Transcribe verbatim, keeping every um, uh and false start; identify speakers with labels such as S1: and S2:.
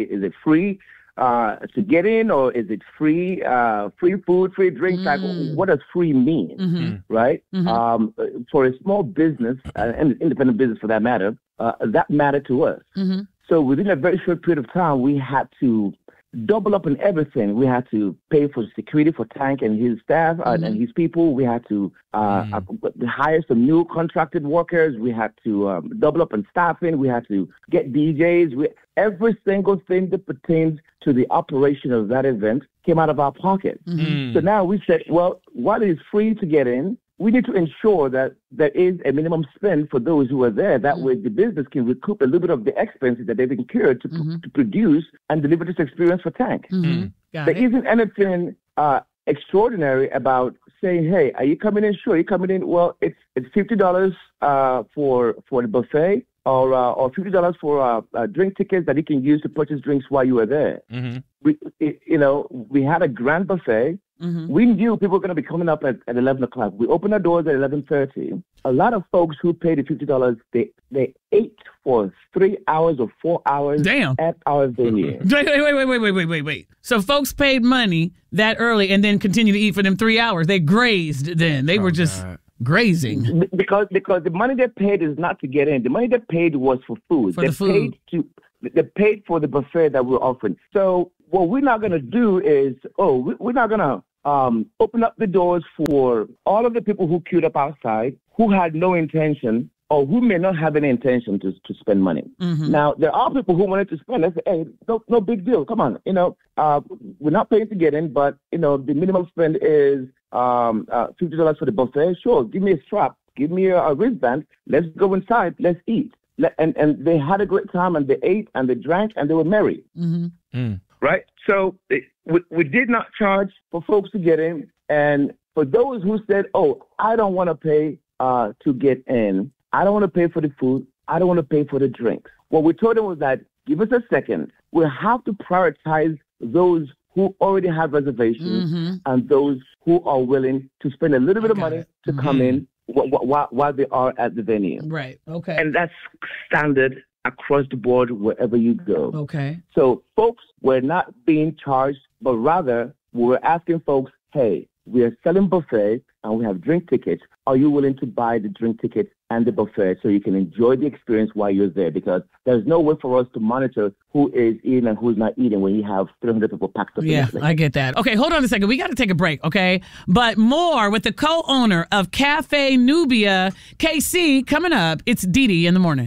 S1: is it free uh, to get in, or is it free uh, free food, free drinks? Mm. Like, what does free mean, mm-hmm. right? Mm-hmm. Um, for a small business, uh, and independent business for that matter, uh, that mattered to us. Mm-hmm. So within a very short period of time, we had to double up on everything. We had to pay for security for Tank and his staff uh, mm-hmm. and his people. We had to uh, mm-hmm. uh, hire some new contracted workers. We had to um, double up on staffing. We had to get D Js. We, every single thing that pertains to the operation of that event came out of our pocket. Mm-hmm. So now we said, well, while it is free to get in, we need to ensure that there is a minimum spend for those who are there. That mm-hmm. way the business can recoup a little bit of the expenses that they've incurred to, mm-hmm. to produce and deliver this experience for Tank. Mm-hmm. There it. isn't anything uh, extraordinary about saying, hey, are you coming in? Sure, are you coming in? Well, it's it's fifty dollars uh, for for the buffet, or uh, or fifty dollars for uh, uh, drink tickets that you can use to purchase drinks while you are there. Mm-hmm. We, it, you know, we had a grand buffet. Mm-hmm. We knew people were going to be coming up at, at eleven o'clock. We opened our doors at eleven thirty. A lot of folks who paid the fifty dollars, they, they ate for three hours or four hours
S2: Damn.
S1: at our venue.
S2: Wait, wait, wait, wait, wait, wait, wait, wait. So folks paid money that early and then continued to eat for them three hours. They grazed then. They oh, were just God. grazing.
S1: Because because the money they paid is not to get in. The money they paid was for food.
S2: For
S1: they
S2: the food.
S1: Paid to, they paid for the buffet that we're offering. So what we're not going to do is, oh, we're not going to Um, open up the doors for all of the people who queued up outside, who had no intention or who may not have any intention to, to spend money. Mm-hmm. Now, there are people who wanted to spend. Let's say, hey, no, no big deal. Come on. You know, uh, we're not paying to get in, but, you know, the minimum spend is um, uh, fifty dollars for the buffet. Sure, give me a strap. Give me a, a wristband. Let's go inside. Let's eat. And, and they had a great time, and they ate, and they drank, and they were merry. Mm-hmm. Mm. Right? So it, we, we did not charge for folks to get in. And for those who said, oh, I don't want to pay uh, to get in, I don't want to pay for the food, I don't want to pay for the drinks. What we told them was that, give us a second. We have to prioritize those who already have reservations mm-hmm. and those who are willing to spend a little bit of money it. to mm-hmm. come in while, while they are at the venue.
S2: Right. Okay.
S1: And that's standard across the board wherever you go.
S2: Okay.
S1: So folks were not being charged, but rather we were asking folks, hey, we are selling buffet and we have drink tickets. Are you willing to buy the drink tickets and the buffet so you can enjoy the experience while you're there? Because there's no way for us to monitor who is eating and who's not eating when you have three hundred people packed up.
S2: Yeah, I get that. Okay, hold on a second. We got to take a break, okay? But more with the co-owner of Cafe Nubia, K C, coming up. It's Dee Dee in the morning.